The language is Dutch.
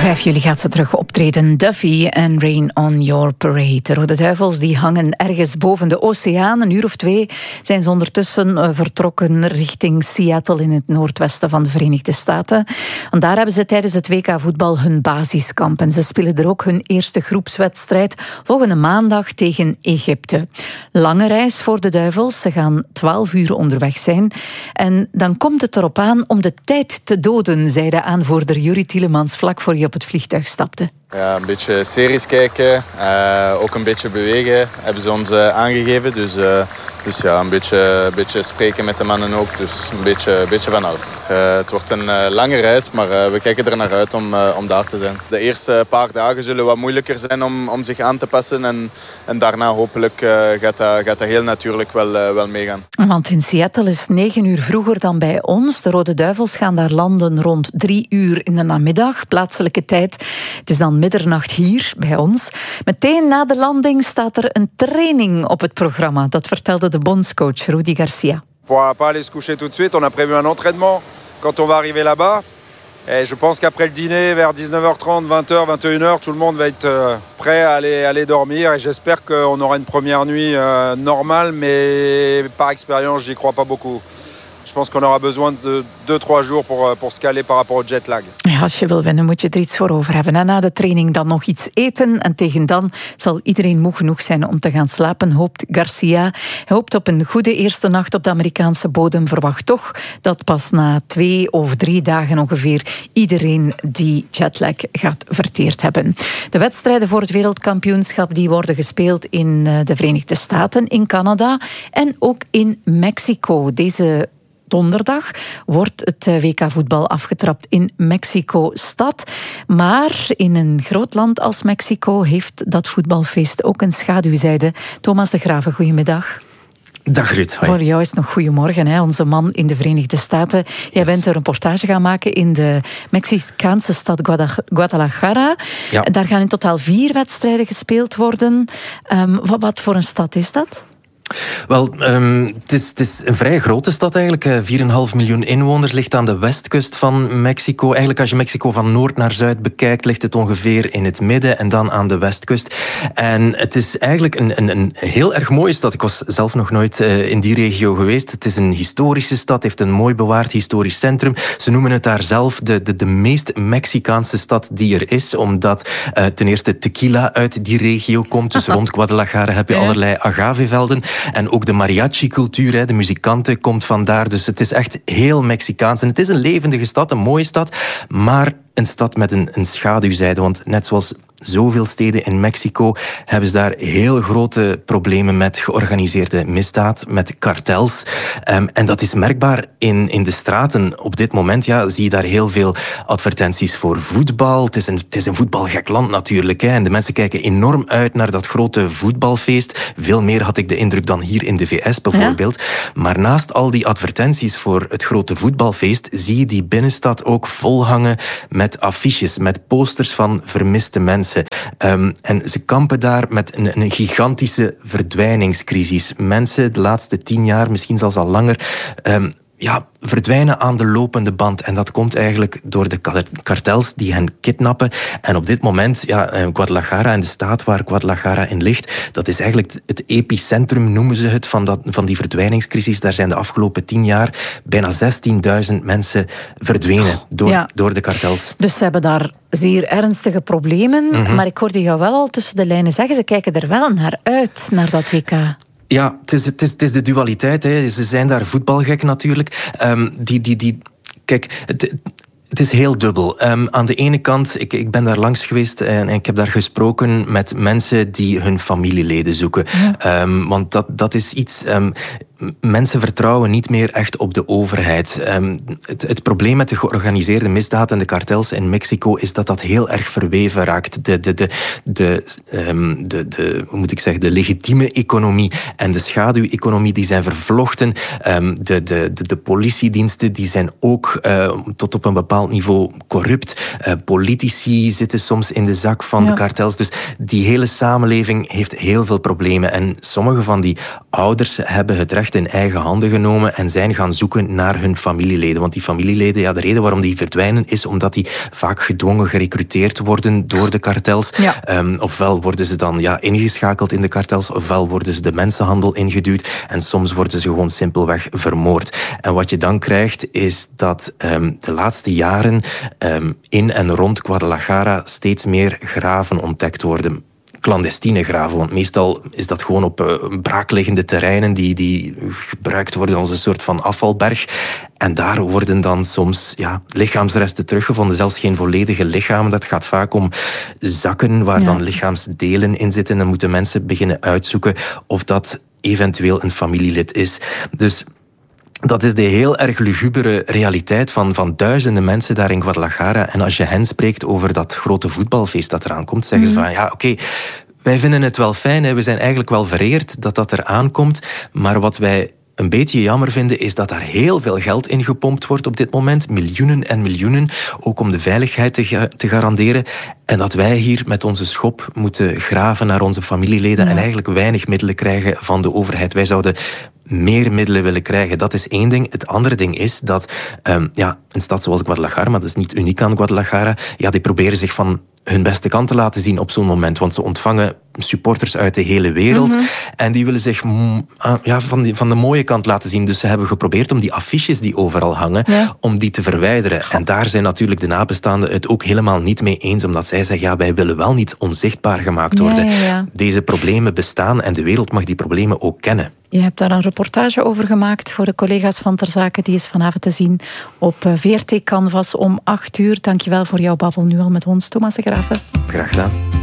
5 juli gaat ze terug optreden. Duffy en Rain on Your Parade. De Rode Duivels die hangen ergens boven de oceaan. Een uur of 2 zijn ze ondertussen vertrokken richting Seattle in het noordwesten van de Verenigde Staten. Want daar hebben ze tijdens het WK voetbal hun basiskamp. En ze spelen er ook hun eerste groepswedstrijd volgende maandag tegen Egypte. Lange reis voor de Duivels. Ze gaan 12 uur onderweg zijn. En dan komt het erop aan om de tijd te doden, zei de aanvoerder Juri Tielemans vlak voor je op het vliegtuig stapte. Ja, een beetje series kijken, ook een beetje bewegen hebben ze ons aangegeven. Dus ja, een beetje spreken met de mannen ook. Dus een beetje van alles. Het wordt een lange reis, maar we kijken er naar uit om daar te zijn. De eerste paar dagen zullen wat moeilijker zijn om zich aan te passen. En daarna hopelijk gaat dat heel natuurlijk wel meegaan. Want in Seattle is 9 uur vroeger dan bij ons. De Rode Duivels gaan daar landen rond 3 uur in de namiddag, plaatselijke tijd. Het is dan middernacht hier bij ons. Meteen na de landing staat er een training op het programma. Dat vertelde de bondscoach Rudi Garcia. Pour pas aller se coucher tout de suite, on a prévu un entraînement quand on va arriver là-bas. Et je pense qu'après le dîner, vers 19h30, 20h, 21h, tout le monde va être prêt à aller dormir. Et j'espère qu'on aura une première nuit normale, mais par expérience, j'y crois pas beaucoup. Je pense qu'on aura besoin de 2-3 jours pour se caler par rapport au jetlag. Ja, als je wil winnen moet je er iets voor over hebben. En na de training dan nog iets eten. En tegen dan zal iedereen moe genoeg zijn om te gaan slapen, hoopt Garcia. Hij hoopt op een goede eerste nacht op de Amerikaanse bodem. Verwacht toch dat pas na 2 of 3 dagen ongeveer iedereen die jetlag gaat verteerd hebben. De wedstrijden voor het wereldkampioenschap die worden gespeeld in de Verenigde Staten, in Canada en ook in Mexico. Deze donderdag wordt het WK-voetbal afgetrapt in Mexico-stad. Maar in een groot land als Mexico heeft dat voetbalfeest ook een schaduwzijde. Thomas de Graven, goedemiddag. Dag Ruud. Hoi. Voor jou is het nog goedemorgen, hè? Onze man in de Verenigde Staten. Jij bent een reportage gaan maken in de Mexicaanse stad Guadalajara. Ja. Daar gaan in totaal 4 wedstrijden gespeeld worden. Wat voor een stad is dat? Wel, het is een vrij grote stad eigenlijk. 4,5 miljoen inwoners, ligt aan de westkust van Mexico. Eigenlijk als je Mexico van noord naar zuid bekijkt, ligt het ongeveer in het midden en dan aan de westkust. En het is eigenlijk een heel erg mooie stad. Ik was zelf nog nooit in die regio geweest. Het is een historische stad, heeft een mooi bewaard historisch centrum. Ze noemen het daar zelf de meest Mexicaanse stad die er is, omdat ten eerste tequila uit die regio komt. Dus rond Guadalajara heb je allerlei agavevelden. En ook de mariachi-cultuur, de muzikanten, komt vandaar. Dus het is echt heel Mexicaans. En het is een levendige stad, een mooie stad, maar een stad met een schaduwzijde. Want net zoals zoveel steden in Mexico hebben ze daar heel grote problemen met georganiseerde misdaad, met kartels. En dat is merkbaar in de straten. Op dit moment zie je daar heel veel advertenties voor voetbal. Het is een voetbalgek land natuurlijk. Hè. En de mensen kijken enorm uit naar dat grote voetbalfeest. Veel meer had ik de indruk dan hier in de VS bijvoorbeeld. Ja. Maar naast al die advertenties voor het grote voetbalfeest zie je die binnenstad ook volhangen met affiches, met posters van vermiste mensen. En ze kampen daar met een gigantische verdwijningscrisis. Mensen de laatste 10 jaar, misschien zelfs al langer, verdwijnen aan de lopende band. En dat komt eigenlijk door de kartels die hen kidnappen. En op dit moment, Guadalajara en de staat waar Guadalajara in ligt, dat is eigenlijk het epicentrum, noemen ze het, van die verdwijningscrisis. Daar zijn de afgelopen 10 jaar bijna 16.000 mensen verdwenen door de kartels. Dus ze hebben daar zeer ernstige problemen. Mm-hmm. Maar ik hoorde jou wel al tussen de lijnen zeggen, ze kijken er wel naar uit, naar dat WK. Ja, het is de dualiteit. Hè. Ze zijn daar voetbalgek natuurlijk. Kijk, het is heel dubbel. Aan de ene kant, ik ben daar langs geweest en ik heb daar gesproken met mensen die hun familieleden zoeken. Ja. Want dat is iets... Mensen vertrouwen niet meer echt op de overheid. Het probleem met de georganiseerde misdaad en de kartels in Mexico is dat heel erg verweven raakt. De legitieme economie en de schaduweconomie die zijn vervlochten. De politiediensten die zijn ook tot op een bepaald niveau corrupt. Politici zitten soms in de zak van de kartels. Dus die hele samenleving heeft heel veel problemen. En sommige van die ouders hebben het recht recht in eigen handen genomen en zijn gaan zoeken naar hun familieleden. Want die familieleden, ja, de reden waarom die verdwijnen is omdat die vaak gedwongen gerecruiteerd worden door de kartels. Ja. Ofwel worden ze dan ingeschakeld in de kartels, ofwel worden ze de mensenhandel ingeduwd en soms worden ze gewoon simpelweg vermoord. En wat je dan krijgt is dat de laatste jaren in en rond Guadalajara steeds meer graven ontdekt worden. Clandestine graven, want meestal is dat gewoon op braakliggende terreinen die gebruikt worden als een soort van afvalberg. En daar worden dan soms lichaamsresten teruggevonden, zelfs geen volledige lichamen. Dat gaat vaak om zakken waar dan lichaamsdelen in zitten. En dan moeten mensen beginnen uitzoeken of dat eventueel een familielid is. Dus dat is de heel erg lugubere realiteit van duizenden mensen daar in Guadalajara. En als je hen spreekt over dat grote voetbalfeest dat eraan komt, zeggen ze van oké, wij vinden het wel fijn, hè. We zijn eigenlijk wel vereerd dat dat eraan komt. Maar wat wij een beetje jammer vinden is dat daar heel veel geld in gepompt wordt op dit moment. Miljoenen en miljoenen, ook om de veiligheid te garanderen. En dat wij hier met onze schop moeten graven naar onze familieleden en eigenlijk weinig middelen krijgen van de overheid. Wij zouden meer middelen willen krijgen. Dat is één ding. Het andere ding is dat een stad zoals Guadalajara, maar dat is niet uniek aan Guadalajara, die proberen zich van hun beste kant te laten zien op zo'n moment. Want ze ontvangen supporters uit de hele wereld. En die willen zich van de mooie kant laten zien. Dus ze hebben geprobeerd om die affiches die overal hangen, om die te verwijderen. En daar zijn natuurlijk de nabestaanden het ook helemaal niet mee eens. Omdat zij zeggen, wij willen wel niet onzichtbaar gemaakt worden. Deze problemen bestaan en de wereld mag die problemen ook kennen. Je hebt daar een reportage over gemaakt voor de collega's van Ter Zaken. Die is vanavond te zien op VRT Canvas om 8:00. Dankjewel voor jouw babbel nu al met ons, Thomas de Graeve. Graag gedaan.